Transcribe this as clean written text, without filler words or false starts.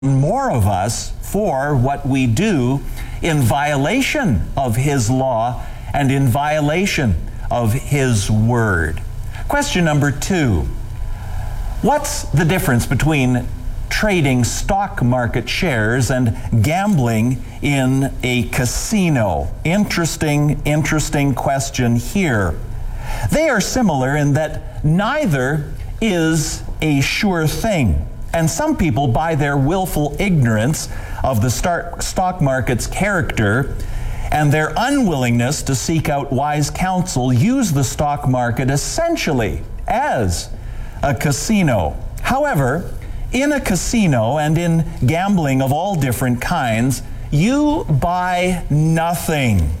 more of us for what we do in violation of His law and in violation of His word. Question number 2. What's the difference between trading stock market shares and gambling in a casino? Interesting question here. They are similar in that neither is a sure thing. And some people, by their willful ignorance of the stock market's character and their unwillingness to seek out wise counsel, use the stock market essentially as a casino. However, in a casino and in gambling of all different kinds, you buy nothing.